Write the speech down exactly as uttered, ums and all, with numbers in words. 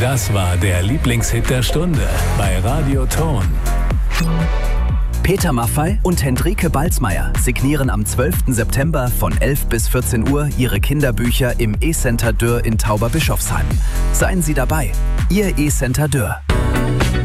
Das war der Lieblingshit der Stunde bei Radio Ton. Peter Maffay und Hendrike Balzmeier signieren am zwölften September von elf bis vierzehn Uhr ihre Kinderbücher im E-Center Dürr in Tauberbischofsheim. Seien Sie dabei, Ihr E-Center Dürr.